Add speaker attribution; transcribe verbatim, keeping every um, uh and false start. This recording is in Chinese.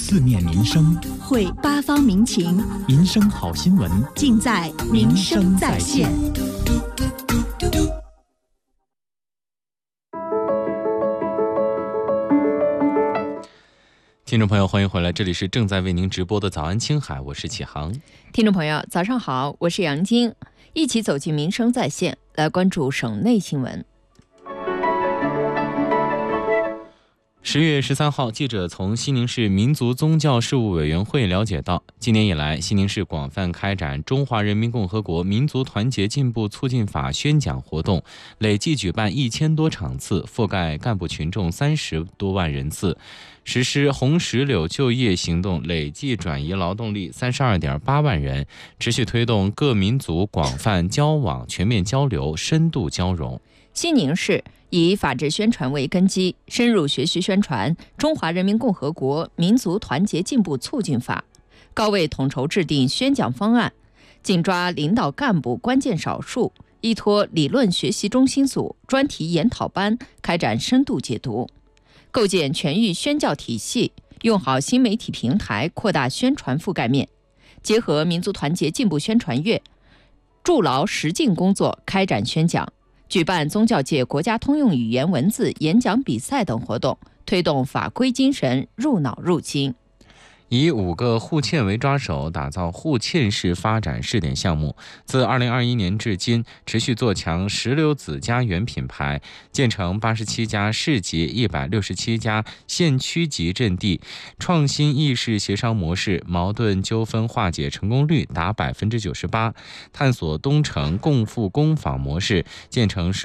Speaker 1: 四面民生，
Speaker 2: 会八方民情，
Speaker 1: 民生好新闻
Speaker 2: 尽在民生在线。
Speaker 3: 听众朋友，欢迎回来，这里是正在为您直播的早安青海，我是启航。
Speaker 4: 听众朋友，早上好，我是杨晶，一起走进民生在线，来关注省内新闻。
Speaker 3: 十月十三号，记者从西宁市民族宗教事务委员会了解到，今年以来，西宁市广泛开展《中华人民共和国民族团结进步促进法》宣讲活动，累计举办一千多场次，覆盖干部群众三十多万人次。实施红石榴就业行动，累计转移劳动力三十二点八万人，持续推动各民族广泛交往、全面交流、深度交融。
Speaker 4: 西宁市以法治宣传为根基，深入学习宣传《中华人民共和国民族团结进步促进法》，高位统筹制定宣讲方案，紧抓领导干部关键少数，依托理论学习中心组、专题研讨班开展深度解读，构建全域宣教体系，用好新媒体平台扩大宣传覆盖面，结合民族团结进步宣传月，筑牢实践工作开展宣讲，举办宗教界国家通用语言文字演讲比赛等活动，推动法规精神入脑入心。
Speaker 3: 以五个沪堑为抓手，打造沪堑市发展试点项目。自二零二一年至今，持续做强石榴子家园品牌，建成八十七家市级、一百六十七家县区级阵地，创新议事协商模式，矛盾纠纷化解成功率达百分之九十八。探索东城共赴工坊模式，建成